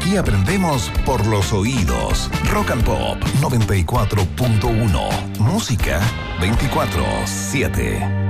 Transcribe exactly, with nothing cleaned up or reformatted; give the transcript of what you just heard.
Aquí aprendemos por los oídos. Rock and Pop noventa y cuatro punto uno. Música veinticuatro siete.